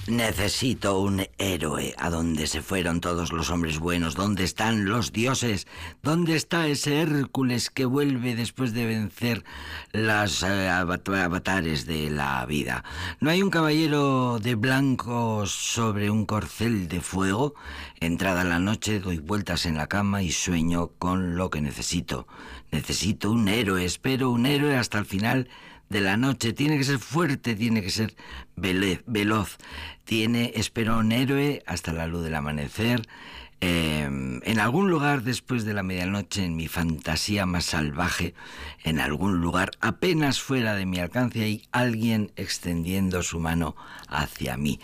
Necesito un héroe. ¿A dónde se fueron todos los hombres buenos? ¿Dónde están los dioses? ¿Dónde está ese Hércules que vuelve después de vencer las avatares de la vida? ¿No hay un caballero de blanco sobre un corcel de fuego? Entrada la noche, doy vueltas en la cama y sueño con lo que necesito. Necesito un héroe, espero un héroe hasta el final de la noche. Tiene que ser fuerte, tiene que ser veloz. Espero un héroe hasta la luz del amanecer. En algún lugar después de la medianoche, en mi fantasía más salvaje, en algún lugar apenas fuera de mi alcance, hay alguien extendiendo su mano hacia mí.